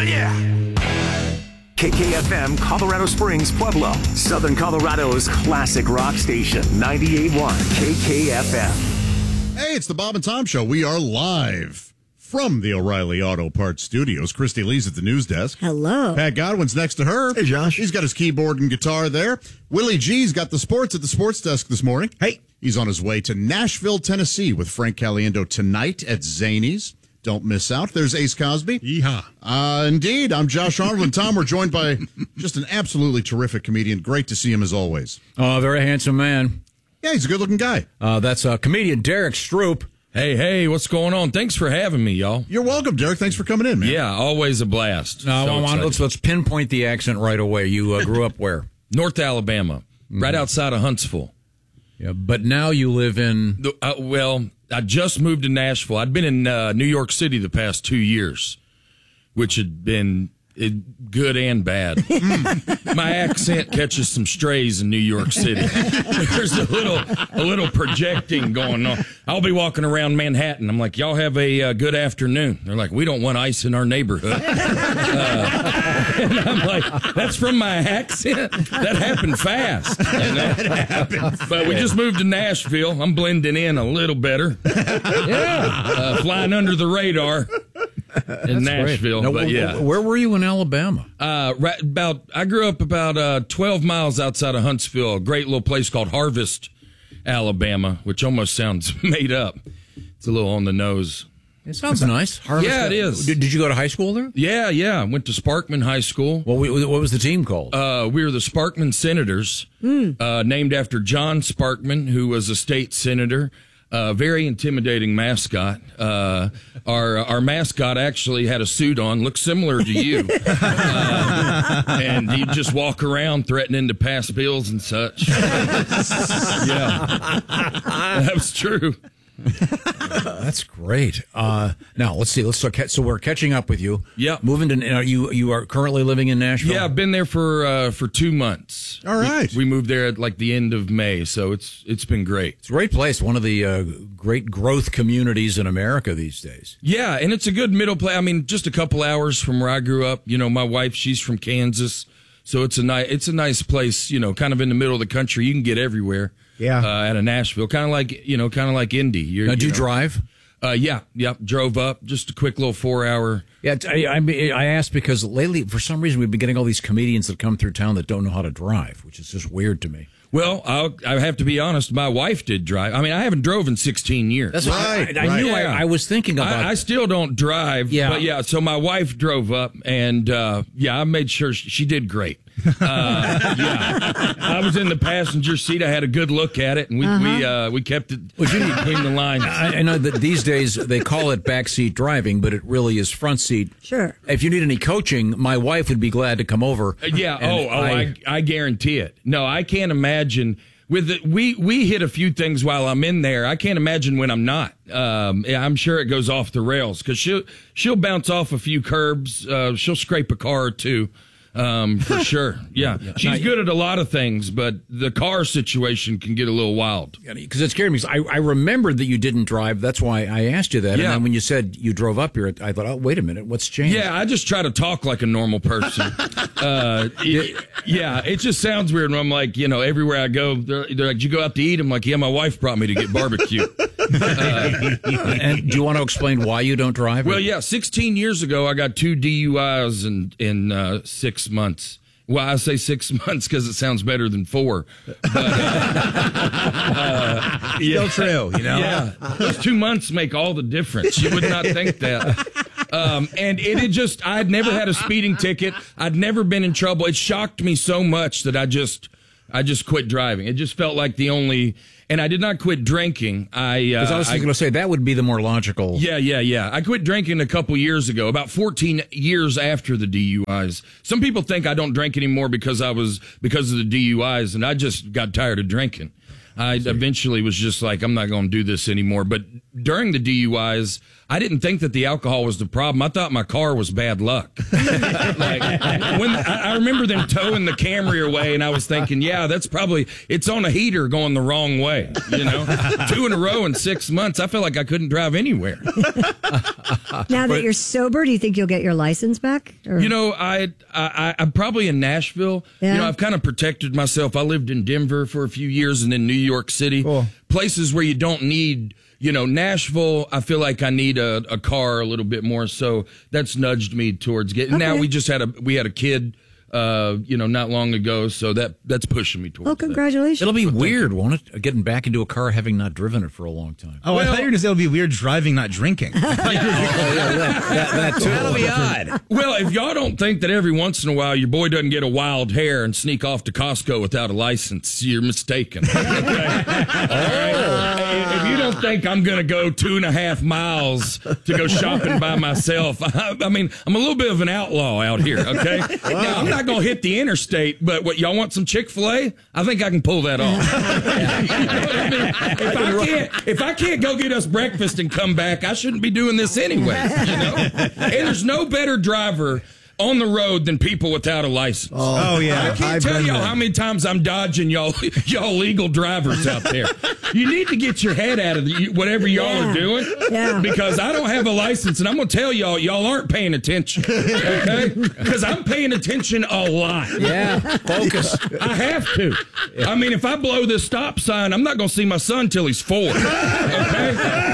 yeah! KKFM Colorado Springs, Pueblo, Southern Colorado's classic rock station, 98.1 KKFM. Hey, it's the Bob and Tom Show. We are live from the O'Reilly Auto Parts Studios. Christy Lee's at the news desk. Hello. Pat Godwin's next to her. Hey, Josh. He's got his keyboard and guitar there. Willie G's got the sports at the sports desk this morning. Hey. He's on his way to Nashville, Tennessee with Frank Caliendo tonight at Zany's. Don't miss out. There's Ace Cosby. Yeehaw. Indeed. I'm Josh Arnold, and Tom, we're joined by just an absolutely terrific comedian. Great to see him as always. Very handsome man. Yeah, he's a good-looking guy. That's comedian Derek Stroop. Hey, what's going on? Thanks for having me, y'all. You're welcome, Derek. Thanks for coming in, man. Yeah, always a blast. Let's pinpoint the accent right away. You grew up where? North Alabama, right outside of Huntsville. Yeah, but now you live in... I just moved to Nashville. I'd been in New York City the past 2 years, which had been good and bad. My accent catches some strays in New York City. There's a little projecting going on. I'll be walking around Manhattan. I'm like, y'all have a good afternoon. They're like, we don't want ice in our neighborhood. And I'm like, that's from my accent? That happened fast. But we just moved to Nashville. I'm blending in a little better. Yeah. Flying under the radar. In Nashville, now, but yeah. Where were you in Alabama? I grew up about 12 miles outside of Huntsville, a great little place called Harvest, Alabama, which almost sounds made up. It's a little on the nose. It sounds nice. Harvest, yeah, it is. Did you go to high school there? Yeah. I went to Sparkman High School. Well, what was the team called? We were the Sparkman Senators, named after John Sparkman, who was a state senator. Very intimidating mascot. Our mascot actually had a suit on, looked similar to you. And he'd just walk around threatening to pass bills and such. Yeah. That was true. That's great. Now let's see. Let's start. So we're catching up with you. Yeah. Moving to. You are currently living in Nashville. Yeah, I've been there for 2 months. All right. We moved there at like the end of May, so it's been great. It's a great place. One of the great growth communities in America these days. Yeah, and it's a good middle place. I mean, just a couple hours from where I grew up. You know, my wife, she's from Kansas, so it's a nice place. You know, kind of in the middle of the country. You can get everywhere. Yeah. Out of Nashville, kind of like Indy. Now, do you drive? Yeah. Drove up, just a quick little 4 hour. Yeah, I asked because lately, for some reason, we've been getting all these comedians that come through town that don't know how to drive, which is just weird to me. Well, I have to be honest. My wife did drive. I mean, I haven't drove in 16 years. That's right. I knew. I was thinking about. I still don't drive. Yeah. But yeah. So my wife drove up, and I made sure she did great. I was in the passenger seat. I had a good look at it, and we kept it between the lines. I know that these days they call it backseat driving, but it really is front seat. Sure. If you need any coaching, my wife would be glad to come over. I guarantee it. No, I can't imagine. We hit a few things while I'm in there. I can't imagine when I'm not. I'm sure it goes off the rails because she'll bounce off a few curbs. She'll scrape a car or two. For sure. Yeah. She's good at a lot of things, but the car situation can get a little wild. Because it scared me. I remembered that you didn't drive. That's why I asked you that. Yeah. And then when you said you drove up here, I thought, oh, wait a minute. What's changed? Yeah, I just try to talk like a normal person. It just sounds weird when I'm like, everywhere I go, they're like, did you go out to eat? I'm like, yeah, my wife brought me to get barbecue. And do you want to explain why you don't drive? Well, yeah, 16 years ago, I got 2 DUIs in 6 months. Well, I say 6 months because it sounds better than 4. But, Still true, Yeah, those 2 months make all the difference. You would not think that. And I had never had a speeding ticket. I'd never been in trouble. It shocked me so much that I just quit driving. It just felt like the only. And I did not quit drinking. Because I was going to say that would be the more logical. Yeah. I quit drinking a couple years ago, about 14 years after the DUIs. Some people think I don't drink anymore because of the DUIs, and I just got tired of drinking. I eventually was just like, I'm not going to do this anymore. But during the DUIs, I didn't think that the alcohol was the problem. I thought my car was bad luck. I remember them towing the Camry away, and I was thinking, yeah, that's probably, it's on a heater going the wrong way. 2 in a row in 6 months. I felt like I couldn't drive anywhere. Now that you're sober, do you think you'll get your license back? Or? I'm probably in Nashville. Yeah. I've kind of protected myself. I lived in Denver for a few years and then New York City. Cool. Places where you don't need, Nashville, I feel like I need a car a little bit more. So that's nudged me towards getting. Okay. Now we just had a kid, not long ago. So that's pushing me towards. Oh, congratulations! It'll be weird, won't it? Getting back into a car having not driven it for a long time. Oh, I thought you were going to say it'll be weird driving, not drinking. That too. That'll be odd. Well, if y'all don't think that every once in a while your boy doesn't get a wild hair and sneak off to Costco without a license, you're mistaken. Okay? All right? If you don't think I'm going to go 2.5 miles to go shopping by myself, I mean, I'm a little bit of an outlaw out here, okay? Wow. Now, I'm not going to hit the interstate, but what, y'all want some Chick-fil-A? I think I can pull that off. You know what I mean? If I can't go get us breakfast and come back, I shouldn't be doing this anyway, And there's no better driver on the road than people without a license. Oh yeah. I can't tell y'all how many times I'm dodging y'all legal drivers out there. You need to get your head out of whatever y'all are doing because I don't have a license and I'm going to tell y'all aren't paying attention. Okay? Because I'm paying attention a lot. Yeah. Focus. I have to. Yeah. I mean, if I blow this stop sign, I'm not going to see my son till he's 4. Okay?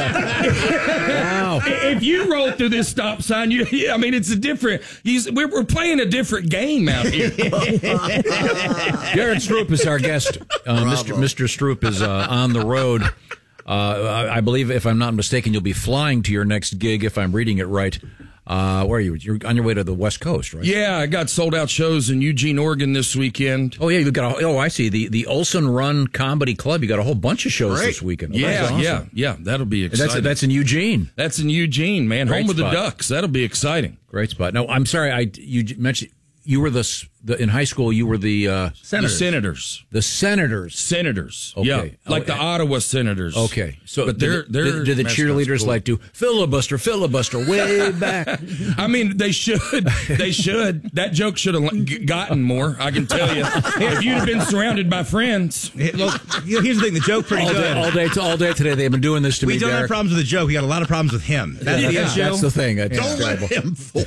Wow. If you roll through this stop sign, it's a different. We're playing a different game out here. Derek Stroop is our guest. Mr. Stroop is on the road. I believe, if I'm not mistaken, you'll be flying to your next gig, if I'm reading it right. Where are you? You're on your way to the West Coast, right? Yeah, I got sold out shows in Eugene, Oregon this weekend. Oh, yeah, you got. I see. The Olson Run Comedy Club. You got a whole bunch of shows this weekend. Yeah, yeah. That'll be exciting. That's in Eugene. That's in Eugene, man. Great Home of spot. the Ducks. That'll be exciting. Great spot. No, I'm sorry. You mentioned you were in high school. You were the Senators. The Senators. Senators. Okay. Yeah, like the Ottawa Senators. Okay. So, but do the cheerleaders like to filibuster way back? I mean, they should. They should. That joke should have gotten more. I can tell you. If you'd have been surrounded by friends. Look, here's the thing. The joke pretty good. All day today. They've been doing this to me. We don't have problems with the joke. We got a lot of problems with him. That's the issue. That's the thing. Don't let him fool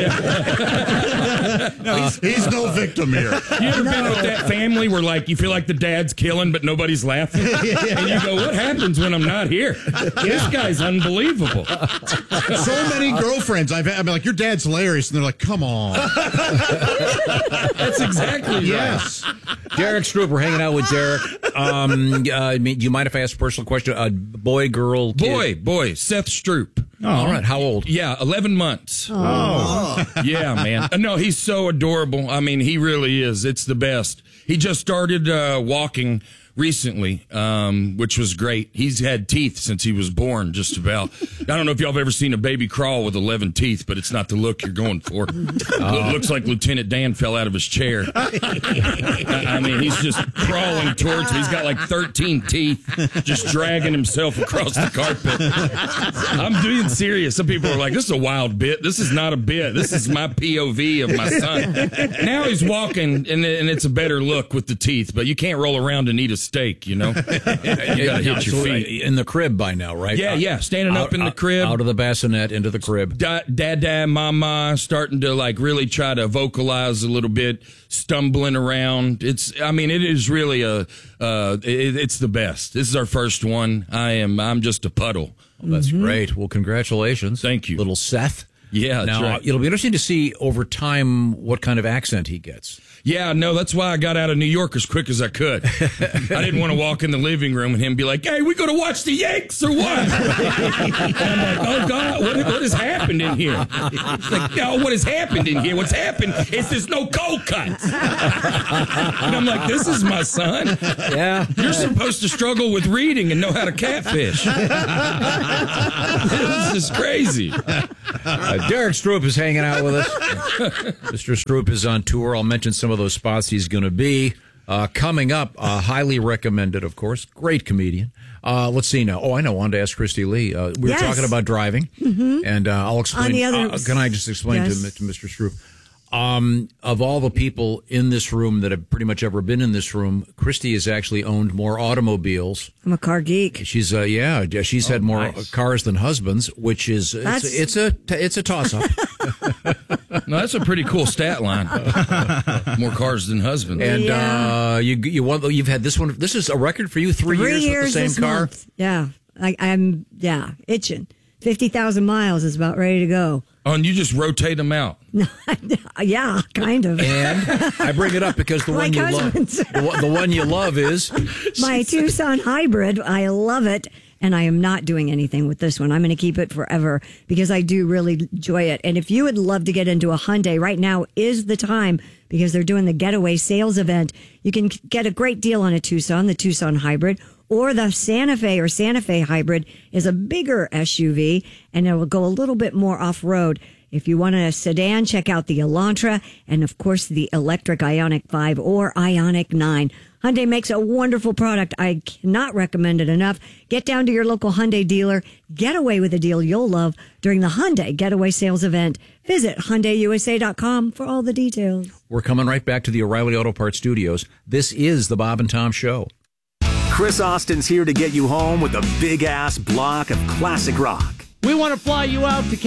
you. No, he's no victim here. You ever been with that family where, like, you feel like the dad's killing, but nobody's laughing? And you go, what happens when I'm not here? This guy's unbelievable. So many girlfriends I've had, I'm like, your dad's hilarious. And they're like, come on. That's exactly right. Yes. Derek Stroop, we're hanging out with Derek. Do you mind if I ask a personal question? Boy, girl, kid? Boy, Seth Stroop. Oh, all right. How old? Yeah, 11 months. Oh. Yeah, man. No, he's so adorable. I mean, he really is. It's the best. He just started walking recently, which was great. He's had teeth since he was born, just about. I don't know if y'all have ever seen a baby crawl with 11 teeth, but it's not the look you're going for. It looks like Lieutenant Dan fell out of his chair. I mean, he's just crawling towards me. He's got like 13 teeth, just dragging himself across the carpet. I'm being serious. Some people are like, this is a wild bit. This is not a bit. This is my POV of my son. Now he's walking, and it's a better look with the teeth, but you can't roll around and eat a steak, you know. You gotta hit your feet in the crib by now, right? Yeah, standing up in the crib, out of the bassinet into the crib. Dad, mama, starting to like really try to vocalize a little bit, stumbling around. It is really it's the best. This is our first one. I'm just a puddle. Well, that's great. Well, congratulations. Thank you, little Seth. Yeah, now right. It'll be interesting to see over time what kind of accent he gets. Yeah, no, that's why I got out of New York as quick as I could. I didn't want to walk in the living room and him be like, hey, we going to watch the Yanks or what? And I'm like, oh, God, what has happened in here? It's like, no, what has happened in here? What's happened is there's no cold cuts. And I'm like, this is my son. Yeah. You're supposed to struggle with reading and know how to catfish. This is crazy. Derek Stroop is hanging out with us. Mr. Stroop is on tour. I'll mention some of those spots he's going to be. Coming up, highly recommended, of course. Great comedian. Let's see now. I know. I wanted to ask Christy Lee. We were talking about driving, and I'll explain. On the other, can I just explain to Mr. Stroop? Of all the people in this room that have pretty much ever been in this room, Christy has actually owned more automobiles. I'm a car geek. She's she's had more cars than husbands, which is it's a toss up. No, that's a pretty cool stat line. More cars than husbands. And you've had this one. This is a record for you. 3 years with the same car. Month. Yeah, I'm itching. 50,000 miles is about ready to go. Oh, and you just rotate them out. Yeah, kind of. And I bring it up because the one you love, the one you love is my Tucson hybrid. I love it, and I am not doing anything with this one. I'm going to keep it forever because I do really enjoy it. And if you would love to get into a Hyundai, right now is the time because they're doing the Getaway Sales Event. You can get a great deal on a Tucson, the Tucson hybrid. Or the Santa Fe or Santa Fe hybrid is a bigger SUV, and it will go a little bit more off-road. If you want a sedan, check out the Elantra and, of course, the electric Ioniq 5 or Ioniq 9. Hyundai makes a wonderful product. I cannot recommend it enough. Get down to your local Hyundai dealer. Get away with a deal you'll love during the Hyundai Getaway Sales Event. Visit HyundaiUSA.com for all the details. We're coming right back to the O'Reilly Auto Parts Studios. This is the Bob and Tom Show. Chris Austin's here to get you home with a big-ass block of classic rock. We want to fly you out to